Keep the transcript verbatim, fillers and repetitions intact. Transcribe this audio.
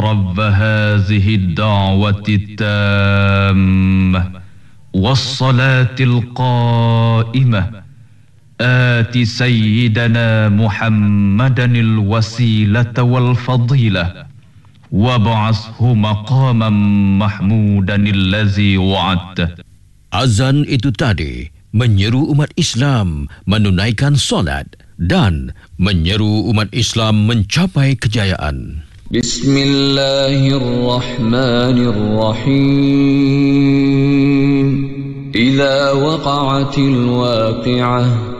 رب هذه الدعوة التامة والصلاة القائمة آت سيدنا محمدا الوسيلة والفضيلة وابعثه مقاما محمودا الذي وعدته. Azan itu tadi menyeru umat Islam menunaikan solat dan menyeru umat Islam mencapai kejayaan. Bismillahirrahmanirrahim. Idza waqa'atil waqi'ah